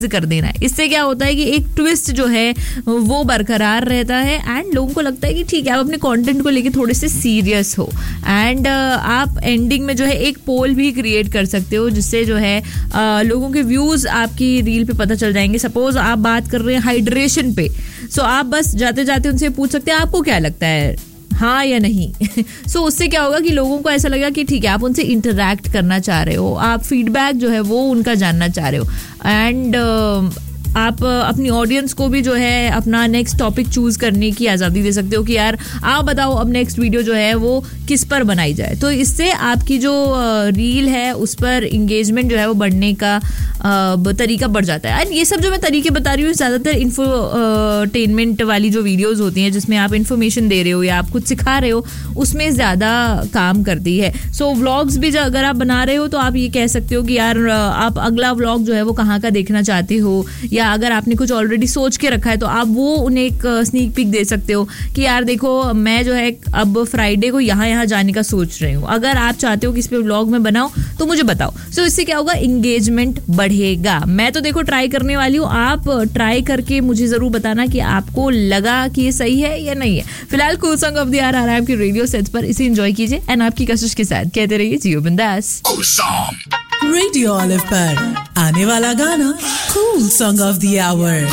कर देना है। इससे क्या होता है कि एक ट्विस्ट जो है वो बरकरार रहता है एंड लोगों को लगता है कि ठीक है, आप अपने कंटेंट को लेके थोड़े से सीरियस हो। एंड आप एंडिंग में जो है एक पोल भी क्रिएट कर सकते हो, जिससे जो है लोगों के व्यूज आपकी रील पे पता चल जाएंगे। सपोज आप बात कर रहे हैं हाइड्रेशन पे, सो आप बस जाते जाते उनसे पूछ सकते हैं आपको क्या लगता है, हाँ या नहीं। सो उससे क्या होगा कि लोगों को ऐसा लगेगा कि ठीक है, आप उनसे इंटरैक्ट करना चाह रहे हो, आप फीडबैक जो है वो उनका जानना चाह रहे हो एंड आप अपनी ऑडियंस को भी जो है अपना नेक्स्ट टॉपिक चूज करने की आज़ादी दे सकते हो कि यार आप बताओ अब नेक्स्ट वीडियो जो है वो किस पर बनाई जाए। तो इससे आपकी जो रील है उस पर इंगेजमेंट जो है वो बढ़ने का तरीका बढ़ जाता है। एंड ये सब जो मैं तरीके बता रही हूँ ज़्यादातर इंफोटेनमेंट वाली जो वीडियोस होती हैं जिसमें आप इन्फॉर्मेशन दे रहे हो या आप कुछ सिखा रहे हो, उसमें ज़्यादा काम करती है। सो व्लॉग्स भी अगर आप बना रहे हो तो आप ये कह सकते हो कि यार आप अगला व्लॉग जो है वो कहाँ का देखना चाहते हो, या अगर आपने कुछ ऑलरेडी सोच के रखा है तो आप वो उन्हें एक स्नीक पिक दे सकते हो कि यार देखो मैं जो है अब फ्राइडे को यहाँ जाने का सोच रही हूँ, अगर आप चाहते हो कि इस पे व्लॉग में बनाओ तो मुझे बताओ। सो इससे क्या होगा, इंगेजमेंट बढ़ेगा। मैं तो देखो ट्राई करने वाली हूँ, आप ट्राई करके मुझे जरूर बताना कि आपको लगा कि ये सही है या नहीं है। फिलहाल cool song of the year आ रहा है आपके रेडियो सेट्स पर, इसे एंजॉय कीजिए एंड आपकी कशिश के साथ कहते रहिए जियो बिंदास। रेडियो ऑलिव पर आने वाला गाना cool song of the our.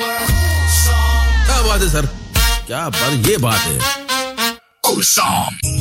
क्या बात है सर, क्या बात, ये बात है। Cool song.